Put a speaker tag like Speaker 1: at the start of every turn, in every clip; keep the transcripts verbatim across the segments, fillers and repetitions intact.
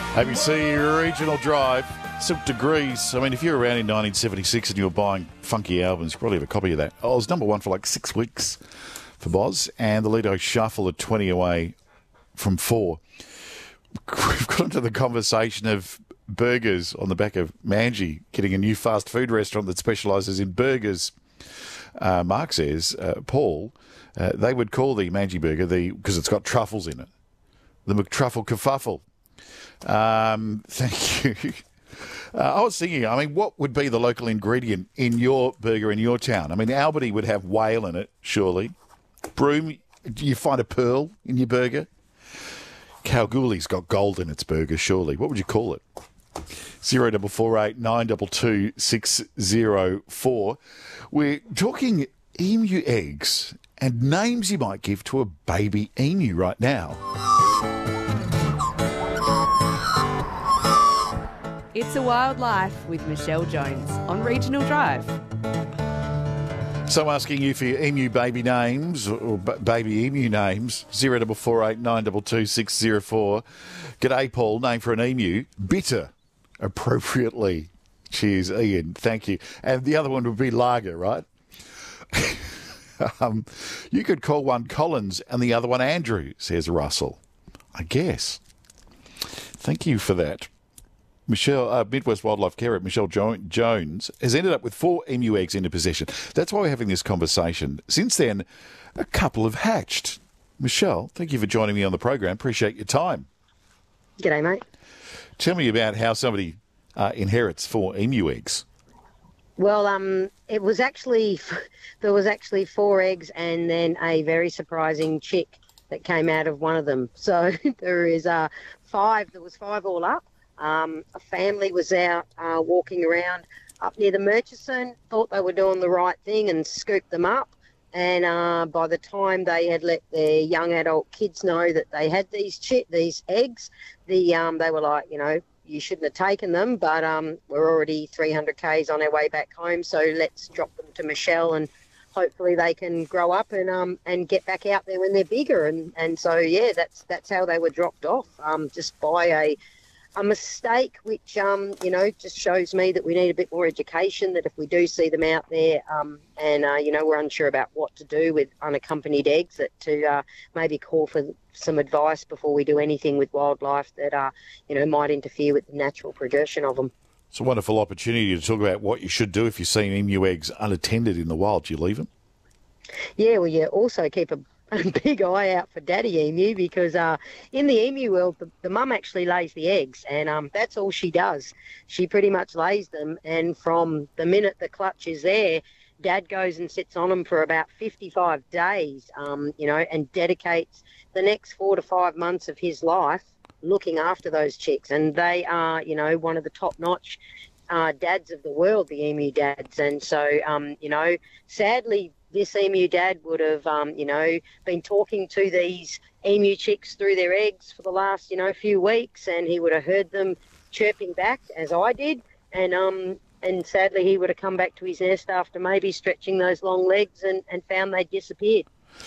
Speaker 1: A B C Regional Drive, Silk Degrees. I mean, if you were around in nineteen seventy-six and you were buying funky albums, you probably have a copy of that. Oh, it was number one for like six weeks for Boz, and the Lido Shuffle at twenty away from four. We've got into the conversation of burgers on the back of Manji getting a new fast food restaurant that specialises in burgers. Uh, Mark says, uh, Paul, uh, they would call the Manji burger the because it's got truffles in it, the McTruffle Kerfuffle. Um, thank you. Uh, I was thinking, I mean, what would be the local ingredient in your burger in your town? I mean, Albany would have whale in it, surely. Broome, do you find a pearl in your burger? Kalgoorlie's got gold in its burger, surely. What would you call it? Zero double four eight nine double two six zero four. We're talking emu eggs and names you might give to a baby emu right now.
Speaker 2: It's a Wild Life with Michelle Jones on Regional Drive.
Speaker 1: So asking you for your emu baby names or b- baby emu names, zero double four eight nine double two six zero four. G'day, Paul. Name for an emu. Bitter, appropriately. Cheers, Ian. Thank you. And the other one would be lager, right? um, you could call one Collins and the other one Andrew, says Russell. I guess. Thank you for that. Michelle, uh, Midwest Wildlife Carer, Michelle jo- Jones, has ended up with four emu eggs into possession. That's why we're having this conversation. Since then, a couple have hatched. Michelle, thank you for joining me on the program. Appreciate your time.
Speaker 3: G'day, mate.
Speaker 1: Tell me about how somebody uh, inherits four emu eggs.
Speaker 3: Well, um, it was actually, there was actually four eggs and then a very surprising chick that came out of one of them. So there is uh, five, there was five all up. Um, a family was out uh, walking around up near the Murchison, thought they were doing the right thing and scooped them up. And uh, by the time they had let their young adult kids know that they had these chi- these eggs, the um, they were like, you know, you shouldn't have taken them, but um, we're already three hundred kays on our way back home, so let's drop them to Michelle and hopefully they can grow up and um and get back out there when they're bigger. And, and so, yeah, that's that's how they were dropped off, um, just by a... A mistake, which, um, you know, just shows me that we need a bit more education, that if we do see them out there um, and, uh, you know, we're unsure about what to do with unaccompanied eggs, that to uh, maybe call for some advice before we do anything with wildlife that, uh, you know, might interfere with the natural progression of them.
Speaker 1: It's a wonderful opportunity to talk about what you should do if you see emu eggs unattended in the wild. Do you leave them?
Speaker 3: Yeah, well, yeah, also keep a a big eye out for daddy emu, because uh, in the emu world, the, the mum actually lays the eggs, and um, that's all she does. She pretty much lays them, and from the minute the clutch is there, dad goes and sits on them for about fifty-five days, um, you know, and dedicates the next four to five months of his life looking after those chicks. And they are, you know, one of the top-notch uh, dads of the world, the emu dads. And so, um, you know, sadly, this emu dad would have, um, you know, been talking to these emu chicks through their eggs for the last, you know, few weeks, and he would have heard them chirping back, as I did, and um, and sadly he would have come back to his nest after maybe stretching those long legs and, and found they'd disappeared.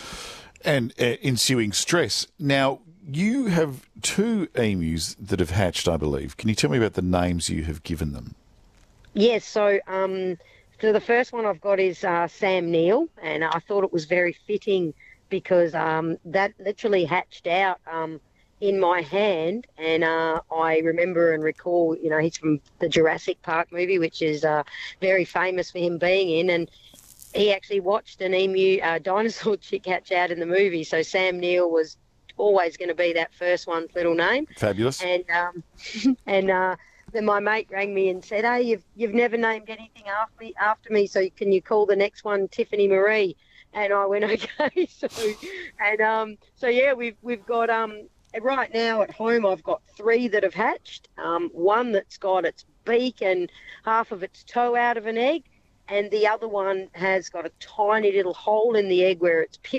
Speaker 1: And uh, ensuing stress. Now, you have two emus that have hatched, I believe. Can you tell me about the names you have given them?
Speaker 3: Yes, so... Um, So the first one I've got is uh, Sam Neill, and I thought it was very fitting because um, that literally hatched out um, in my hand, and uh, I remember and recall, you know, he's from the Jurassic Park movie, which is uh, very famous for him being in, and he actually watched an emu uh, dinosaur chick hatch out in the movie, so Sam Neill was always going to be that first one's little name.
Speaker 1: Fabulous.
Speaker 3: And, um, and, uh, then my mate rang me and said, "Hey, you've you've never named anything after me, after me. So can you call the next one Tiffany Marie?" And I went, "Okay." So, and um, so yeah, we've we've got um right now at home I've got three that have hatched. Um, one that's got its beak and half of its toe out of an egg, and the other one has got a tiny little hole in the egg where its pip